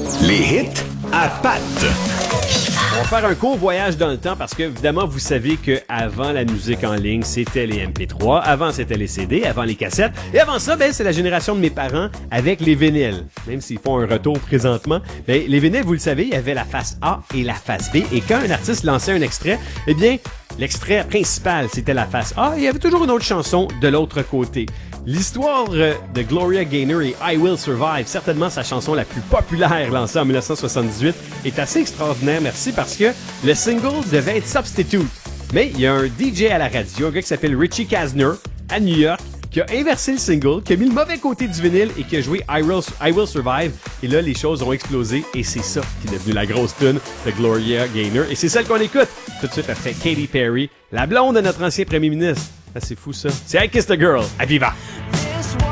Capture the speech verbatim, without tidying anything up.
Les hits à Pat. On va faire un court voyage dans le temps parce que, évidemment, vous savez qu'avant la musique en ligne, c'était les M P trois, avant c'était les C D, avant les cassettes, et avant ça, ben, c'est la génération de mes parents avec les vinyles. Même s'ils font un retour présentement, ben, les vinyles, vous le savez, il y avait la face A et la face B, et quand un artiste lançait un extrait, eh bien, l'extrait principal, c'était la face A, et il y avait toujours une autre chanson de l'autre côté. L'histoire de Gloria Gaynor et I Will Survive, certainement sa chanson la plus populaire lancée en dix-neuf cent soixante-dix-huit, est assez extraordinaire, merci, parce que le single devait être Substitute. Mais il y a un D J à la radio, un gars qui s'appelle Richie Kasner, à New York, qui a inversé le single, qui a mis le mauvais côté du vinyle et qui a joué I Will, I Will Survive. Et là, les choses ont explosé et c'est ça qui est devenu la grosse tune de Gloria Gaynor. Et c'est celle qu'on écoute tout de suite après Katy Perry, la blonde de notre ancien premier ministre. Ah, c'est fou ça. C'est I Kissed a Girl. À Viva!